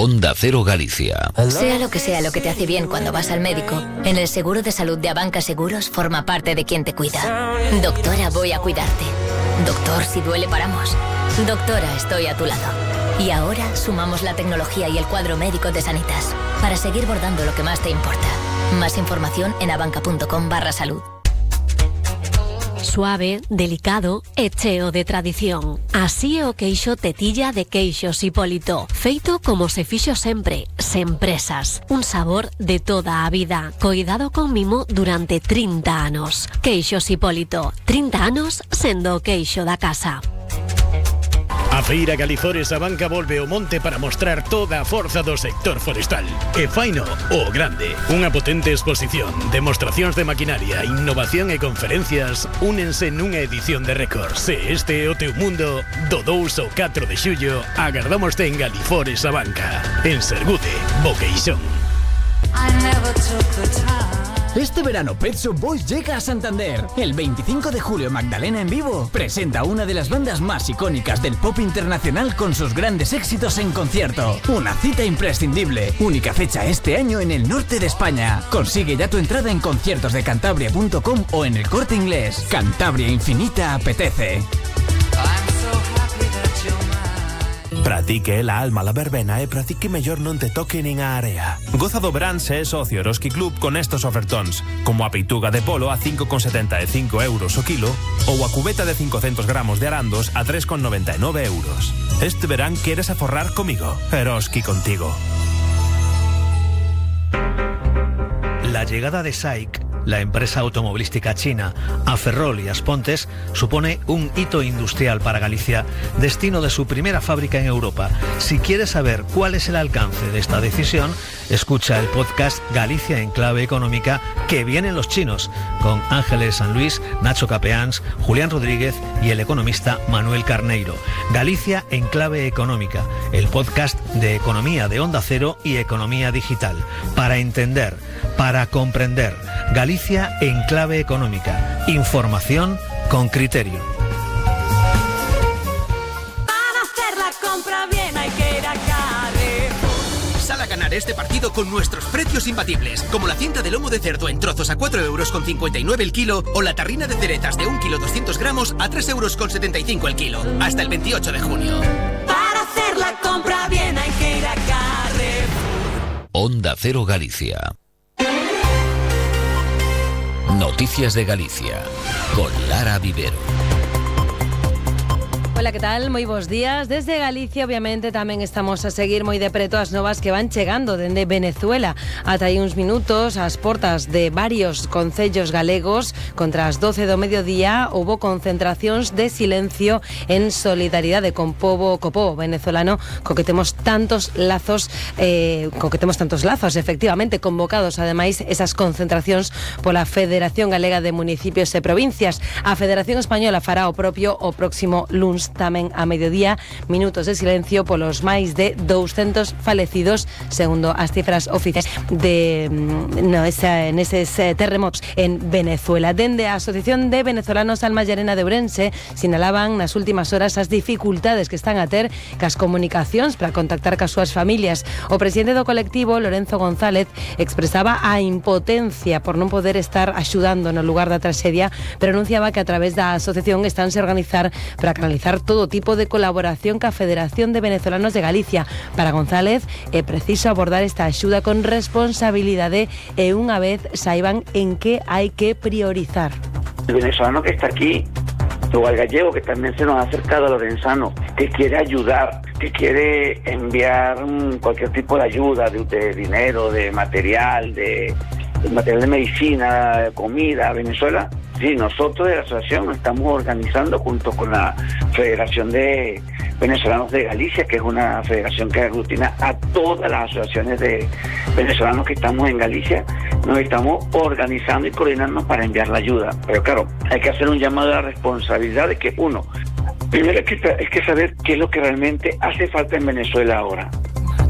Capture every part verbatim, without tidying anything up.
Onda Cero Galicia. Sea lo que sea lo que te hace bien cuando vas al médico, en el seguro de salud de Abanca Seguros forma parte de quien te cuida. Doctora, voy a cuidarte. Doctor, si duele paramos. Doctora, estoy a tu lado. Y ahora sumamos la tecnología y el cuadro médico de Sanitas para seguir bordando lo que más te importa. Más información en abanca.com barra salud. Suave, delicado e cheo de tradición. Así é o queixo tetilla de Queixos Hipólito. Feito como se fixo sempre, sen presas. Un sabor de toda a vida. Coidado con mimo durante trinta anos. Queixos Hipólito. trinta anos sendo o queixo da casa. A Feira Galizores Abanca volve ao monte para mostrar toda a forza do sector forestal. E faino o grande. Unha potente exposición, demostracións de maquinaria, innovación e conferencias únense nunha edición de récord. Se este é o teu mundo, do dous ao catro de xullo, agardámoste en Galizores Abanca. En Sergude, Boqueixón. Este verano Pet Shop Boys llega a Santander. El veinticinco de julio Magdalena en vivo presenta una de las bandas más icónicas del pop internacional con sus grandes éxitos en concierto. Una cita imprescindible. Única fecha este año en el norte de España. Consigue ya tu entrada en conciertos de cantabria punto com o en el Corte Inglés. Cantabria Infinita apetece. Pratique la alma la verbena e pratique mellor non te toque nin a area. Goza do verán se é socio Eroski Club con estos ofertóns, como a peituga de polo a cinco con setenta e cinco euros o kilo ou a cubeta de cincocentos gramos de arandos a tres con noventa e nove euros. Este verán queres aforrar comigo. Eroski contigo. La llegada de S A I C, la empresa automovilística china, a Ferrol y Aspontes, supone un hito industrial para Galicia, destino de su primera fábrica en Europa. Si quieres saber cuál es el alcance de esta decisión, escucha el podcast Galicia en Clave Económica, que vienen los chinos, con Ángeles San Luis, Nacho Capeáns, Julián Rodríguez y el economista Manuel Carneiro. Galicia en Clave Económica, el podcast de economía de Onda Cero y economía digital. Para entender, para comprender. Galicia en Clave Económica. Información con criterio. Para hacer la compra bien hay que ir a Carrefour. Sal a ganar este partido con nuestros precios imbatibles, como la cinta de lomo de cerdo en trozos a cuatro euros con cincuenta y nueve el kilo o la tarrina de ceretas de un kilo doscientos gramos a tres euros con setenta y cinco el kilo. Hasta el veintiocho de junio. Para hacer la compra bien hay que ir a Carrefour. Onda Cero Galicia. Noticias de Galicia, con Lara Vivero. Hola, que tal? Moi bons días. Desde Galicia, obviamente, tamén estamos a seguir moi de preto as novas que van chegando dende Venezuela. Ata aí uns minutos, as portas de varios concellos galegos, contra as doce do mediodía, houbo concentracións de silencio en solidaridade con pobo, co pobo venezolano, co que temos tantos lazos, eh, co que temos tantos lazos, efectivamente, convocados, ademais, esas concentracións pola Federación Galega de Municipios e Provincias. A Federación Española fará o propio o próximo luns tamén a mediodía, minutos de silencio polos máis de douscentos falecidos, segundo as cifras oficiais de no, esa, en eses terremotos en Venezuela. Dende a Asociación de Venezolanos Alma Llarena de Ourense sinalaban nas últimas horas as dificultades que están a ter cas comunicacións para contactar cas súas familias. O presidente do colectivo, Lorenzo González, expresaba a impotencia por non poder estar axudando no lugar da traxedia, pero anunciaba que a través da asociación estánse a organizar para canalizar todo tipo de colaboración ca Federación de Venezolanos de Galicia. Para González é preciso abordar esta axuda con responsabilidade e unha vez saiban en que hai que priorizar. El venezolano que está aquí, o al gallego que también se nos ha acercado, a Lorenzano, que quiere ayudar, que quiere enviar um, cualquier tipo de ayuda, de, de dinero, de material, de, de material de medicina, de comida a Venezuela. Sí, nosotros de la asociación estamos organizando junto con la Federación de Venezolanos de Galicia, que es una federación que aglutina a todas las asociaciones de venezolanos que estamos en Galicia. Nos estamos organizando y coordinando para enviar la ayuda. Pero claro, hay que hacer un llamado a la responsabilidad de que uno, primero hay que, hay que saber qué es lo que realmente hace falta en Venezuela ahora.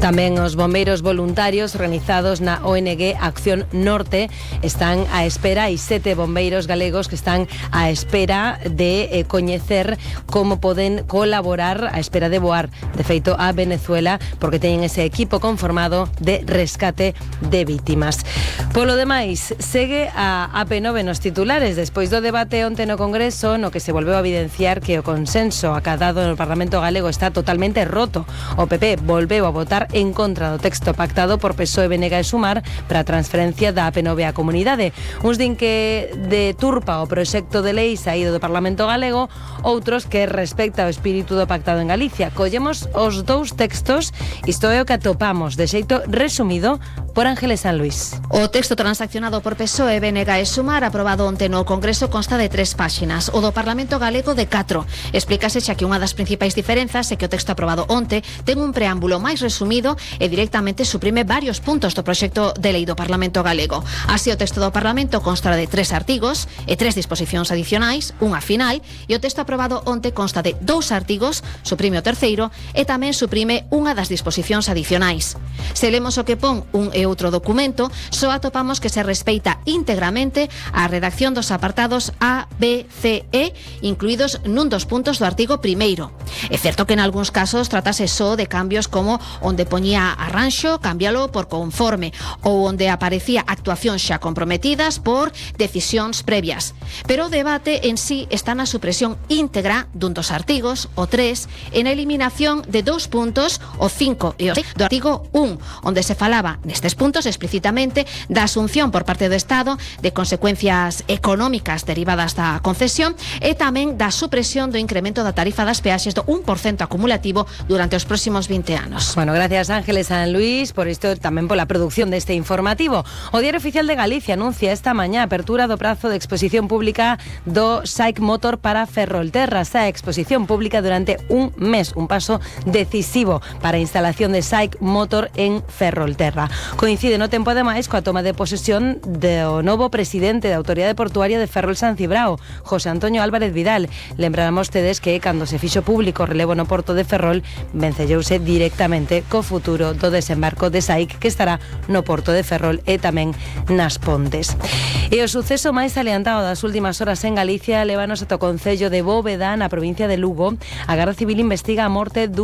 Tamén os bombeiros voluntarios organizados na O N G Acción Norte están á espera, e sete bombeiros galegos que están á espera de eh, coñecer como poden colaborar á espera de voar, de feito, a Venezuela, porque teñen ese equipo conformado de rescate de vítimas. Polo demais, segue a A P nove nos titulares, despois do debate onte no Congreso, no que se volveu a evidenciar que o consenso acadado no Parlamento galego está totalmente roto. O P P volveu a votar en contra do texto pactado por P S O E, B N G e Sumar para a transferencia da A P nove á comunidade. Uns din que deturpa o proxecto de lei saído do Parlamento galego, outros que respecta o espírito do pactado en Galicia. Collemos os dous textos, isto é o que atopamos de xeito resumido por Ángeles San Luis. O texto transaccionado por P S O E, B N G e Sumar aprobado onte no Congreso consta de tres páxinas, o do Parlamento galego de catro. Explícase xa que unha das principais diferenzas é que o texto aprobado onte ten un preámbulo máis resumido e directamente suprime varios puntos do proxecto de lei do Parlamento galego. Así, o texto do Parlamento consta de tres artigos e tres disposicións adicionais, unha final, e o texto aprobado onte consta de dous artigos, suprime o terceiro e tamén suprime unha das disposicións adicionais. Se lemos o que pon un e outro documento, só atopamos que se respeita íntegramente a redacción dos apartados A, B, C, E, incluídos nun dos puntos do artigo primeiro. É certo que en algúns casos tratase só de cambios como onde poñía arranxo, cámbialo por conforme, ou onde aparecía actuacións xa comprometidas por decisións previas. Pero o debate en sí está na supresión íntegra dun dos artigos, o tres, en a eliminación de dous puntos, o cinco e o seis, do artigo un, onde se falaba nestes puntos explícitamente da asunción por parte do Estado de consecuencias económicas derivadas da concesión e tamén da supresión do incremento da tarifa das peaxes do un por cento acumulativo durante os próximos vinte anos. Bueno, gracias Ángeles San Luis por isto, tamén pola produción deste informativo. O Diario Oficial de Galicia anuncia esta mañá a apertura do prazo de exposición pública do SAIC Motor para Ferrolterra. Esta exposición pública durante un mes, un paso decisivo para a instalación de SAIC Motor en Ferrolterra. Coincide no tempo ademais coa toma de posesión do novo presidente da Autoridade Portuaria de Ferrol San Cibrao, José Antonio Álvarez Vidal. Lembramos tedes que cando se fixo público o relevo no porto de Ferrol, vencellouse directamente co futuro do desembarco de SAIC, que estará no porto de Ferrol e tamén nas Pontes. E o suceso máis salientado das últimas horas en Galicia levanos ata o concello de Bóveda, na provincia de Lugo. A Garda Civil investiga a morte dun